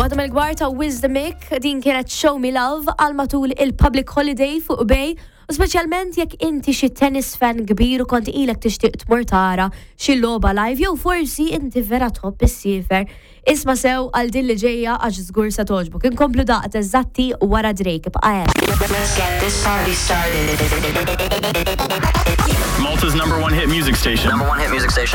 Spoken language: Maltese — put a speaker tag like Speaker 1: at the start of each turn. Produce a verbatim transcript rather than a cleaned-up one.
Speaker 1: Waħda mill-gbar ta' Wisdomic din kienet Show Me Love għal matul il-public holiday fuq Bay, u speċjalment jekk inti xi tennis fan kbir u kont ilek tixtieq tmur tara xi logħba live jew forsi inti vera tħobb is-siefer. Isma' sew għal din li ġejja għax żgur se togħġbok. Inkomplu daqt eżatti wara Drake bqa' hemm.
Speaker 2: Let's get this party started.
Speaker 3: Malta's number one hit music station.
Speaker 4: Number one hit music station.